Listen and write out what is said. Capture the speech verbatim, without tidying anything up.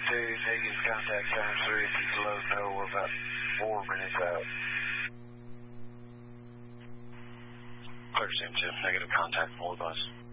two, negative contact times three. If you below know, we're about four minutes out. Clear Sim two, negative contact, hold us.